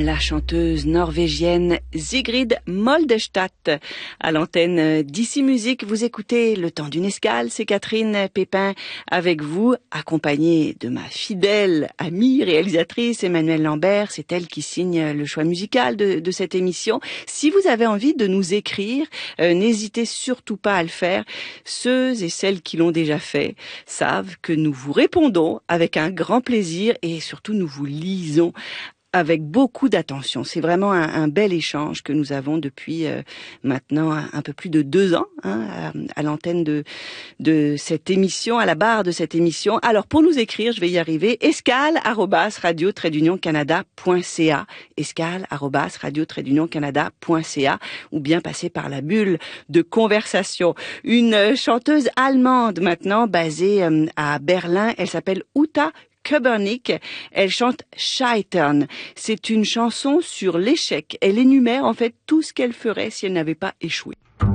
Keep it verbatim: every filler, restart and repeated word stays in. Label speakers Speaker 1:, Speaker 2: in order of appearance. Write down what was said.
Speaker 1: la chanteuse norvégienne Sigrid Moldestadt à l'antenne d'Ici Musique. Vous écoutez Le Temps d'une Escale, c'est Catherine Pépin avec vous, accompagnée de ma fidèle amie réalisatrice Emmanuelle Lambert. C'est elle qui signe le choix musical de, de cette émission. Si vous avez envie de nous écrire, euh, n'hésitez surtout pas à le faire. Ceux et celles qui l'ont déjà fait savent que nous vous répondons avec un grand plaisir et surtout nous vous lisons avec beaucoup d'attention. C'est vraiment un, un bel échange que nous avons depuis euh, maintenant un, un peu plus de deux ans hein, à, à l'antenne de, de cette émission, à la barre de cette émission. Alors pour nous écrire, je vais y arriver, escale arobase radio trait d'union canada point c a, escale arobase radio trait d'union canada point c a, ou bien passer par la bulle de conversation. Une chanteuse allemande maintenant basée euh, à Berlin, elle s'appelle Uta Köbernick, elle chante Scheitern. C'est une chanson sur l'échec. Elle énumère en fait tout ce qu'elle ferait si elle n'avait pas échoué.